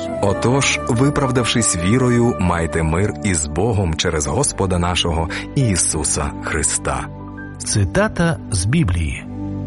Отож, виправдавшись вірою, майте мир із Богом через Господа нашого Ісуса Христа. Цитата з Біблії.